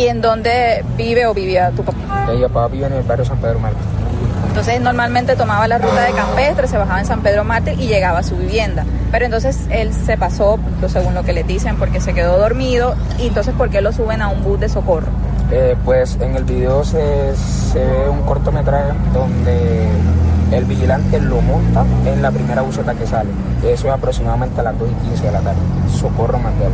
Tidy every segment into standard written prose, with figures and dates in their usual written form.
¿Y en dónde vive o vivía tu papá? Mi papá vive en el barrio San Pedro Mártir. Entonces normalmente tomaba la ruta de Campestre, se bajaba en San Pedro Mártir y llegaba a su vivienda. Pero entonces él se pasó, según lo que le dicen, porque se quedó dormido. Y entonces, ¿por qué lo suben a un bus de socorro? Pues en el video se ve un cortometraje donde el vigilante lo monta en la primera buseta que sale. Eso es aproximadamente a las 2:15 de la tarde. Socorro Mandela.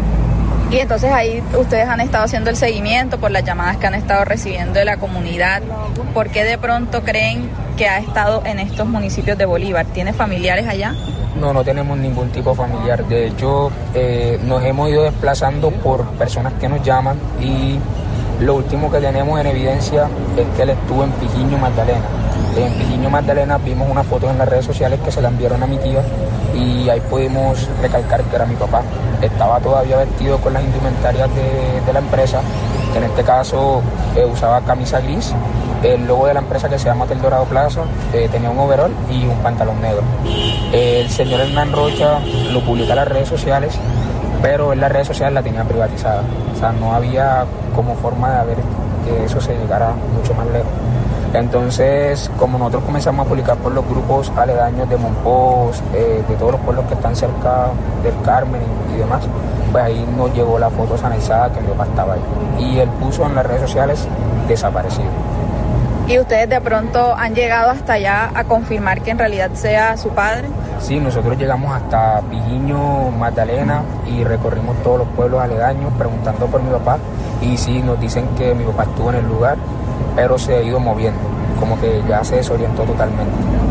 Y entonces ahí ustedes han estado haciendo el seguimiento por las llamadas que han estado recibiendo de la comunidad. ¿Por qué de pronto creen que ha estado en estos municipios de Bolívar? ¿Tiene familiares allá? No tenemos ningún tipo familiar. De hecho, nos hemos ido desplazando por personas que nos llaman y lo último que tenemos en evidencia es que él estuvo en Pijiño, Magdalena. En Pijiño, Magdalena vimos una foto en las redes sociales que se la enviaron a mi tía y ahí pudimos recalcar que era mi papá. Estaba todavía vestido con las indumentarias de la empresa, que en este caso usaba camisa gris, el logo de la empresa que se llama Hotel Dorado Plaza, tenía un overol y un pantalón negro. El señor Hernán Rocha lo publica en las redes sociales, pero en las redes sociales la tenía privatizada. O sea, no había como forma de ver que eso se llegara mucho más lejos. Entonces, como nosotros comenzamos a publicar por los grupos aledaños de Monpós, de todos los pueblos que están cerca del Carmen y demás, pues ahí nos llegó la foto anexada que mi papá estaba ahí. Y él puso en las redes sociales desaparecido. ¿Y ustedes de pronto han llegado hasta allá a confirmar que en realidad sea su padre? Sí, nosotros llegamos hasta Pijiño, Magdalena y recorrimos todos los pueblos aledaños preguntando por mi papá. Y sí, nos dicen que mi papá estuvo en el lugar, pero se ha ido moviendo, como que ya se desorientó totalmente.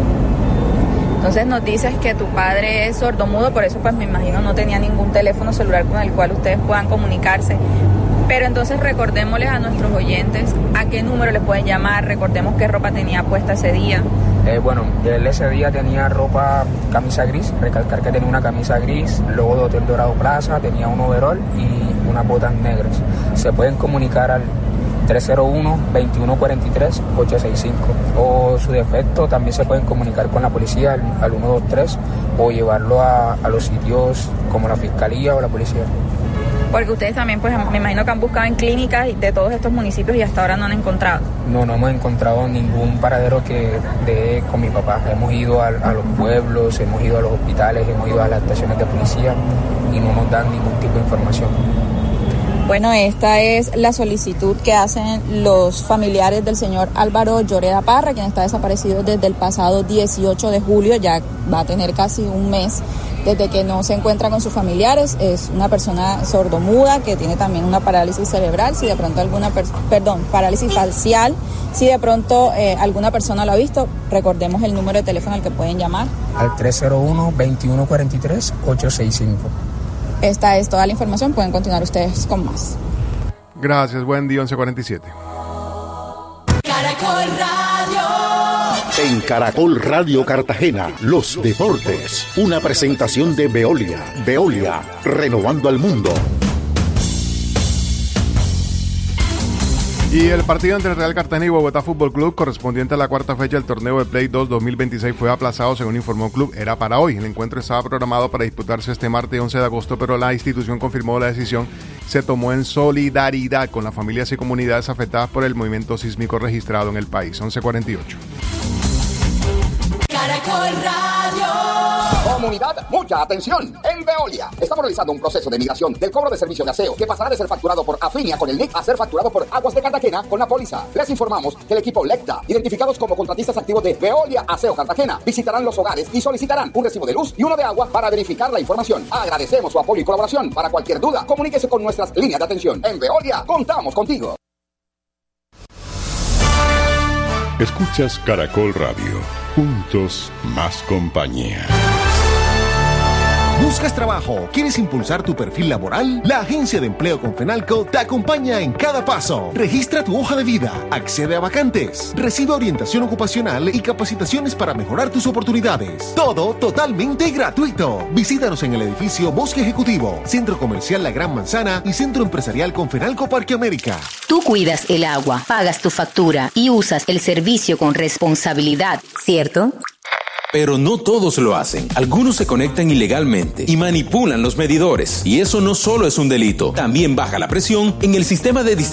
Entonces nos dices que tu padre es sordomudo, por eso pues me imagino no tenía ningún teléfono celular con el cual ustedes puedan comunicarse. Pero entonces recordémosles a nuestros oyentes a qué número les pueden llamar, recordemos qué ropa tenía puesta ese día. Bueno, él ese día tenía camisa gris, recalcar que tenía una camisa gris, logo de Hotel Dorado Plaza, tenía un overol y unas botas negras. Se pueden comunicar al 301-2143-865 o su defecto también se pueden comunicar con la policía al 123 o llevarlo a los sitios como la fiscalía o la policía. Porque ustedes también, pues me imagino que han buscado en clínicas de todos estos municipios y hasta ahora no han encontrado. No hemos encontrado ningún paradero que dé con mi papá. Hemos ido a los pueblos, hemos ido a los hospitales, hemos ido a las estaciones de policía y no nos dan ningún tipo de información. Bueno, esta es la solicitud que hacen los familiares del señor Álvaro Lloreda Parra, quien está desaparecido desde el pasado 18 de julio, ya va a tener casi un mes desde que no se encuentra con sus familiares. Es una persona sordomuda que tiene también una parálisis cerebral, si de pronto parálisis facial, si de pronto alguna persona lo ha visto, recordemos el número de teléfono al que pueden llamar. Al 301-2143-865. Esta es toda la información, pueden continuar ustedes con más. Gracias, buen día, 11:47. Caracol Radio. En Caracol Radio Cartagena, los deportes. Una presentación de Veolia. Veolia, renovando al mundo. Y el partido entre Real Cartagena y Bogotá Fútbol Club, correspondiente a la cuarta fecha del torneo de Play 2 2026, fue aplazado, según informó el club. Era para hoy. El encuentro estaba programado para disputarse este martes 11 de agosto, pero la institución confirmó la decisión. Se tomó en solidaridad con las familias y comunidades afectadas por el movimiento sísmico registrado en el país. 11:48. Caracol Radio. Comunidad, mucha atención. En Veolia estamos realizando un proceso de migración del cobro de servicio de aseo que pasará de ser facturado por Afinia con el NIC a ser facturado por Aguas de Cartagena con la póliza. Les informamos que el equipo Lecta, identificados como contratistas activos de Veolia Aseo Cartagena, visitarán los hogares y solicitarán un recibo de luz y uno de agua para verificar la información. Agradecemos su apoyo y colaboración. Para cualquier duda, comuníquese con nuestras líneas de atención. En Veolia, contamos contigo. Escuchas Caracol Radio. Juntos, más compañía. ¿Buscas trabajo? ¿Quieres impulsar tu perfil laboral? La Agencia de Empleo Confenalco te acompaña en cada paso. Registra tu hoja de vida, accede a vacantes, recibe orientación ocupacional y capacitaciones para mejorar tus oportunidades. Todo totalmente gratuito. Visítanos en el edificio Bosque Ejecutivo, Centro Comercial La Gran Manzana y Centro Empresarial Confenalco Parque América. Tú cuidas el agua, pagas tu factura y usas el servicio con responsabilidad, ¿cierto? Pero no todos lo hacen. Algunos se conectan ilegalmente y manipulan los medidores. Y eso no solo es un delito, también baja la presión en el sistema de distribución